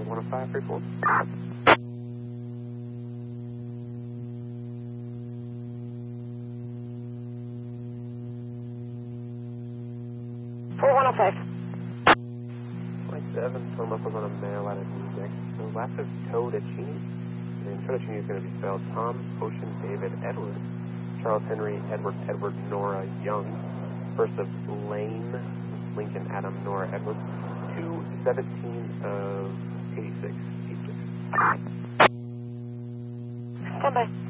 105, report. 27, phone up was on a mail out of New Mexico. Last of Todachini. And Todachini is going to be spelled Tom, Ocean, David, Edward, Charles Henry, Edward, Nora, Young. First of Lane, Lincoln, Adam, Nora, Edward. 2/17 of 86. Stand by.